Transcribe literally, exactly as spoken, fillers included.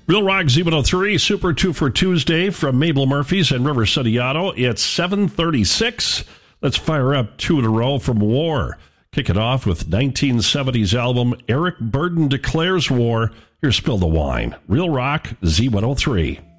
Real Rock Z one oh three, Super two for Tuesday from Mabel Murphy's and River City Auto. It's seven thirty-six. Let's fire up two in a row from War. Kick it off with nineteen seventies album Eric Burdon Declares War. Here's Spill the Wine. Real Rock Z one oh three.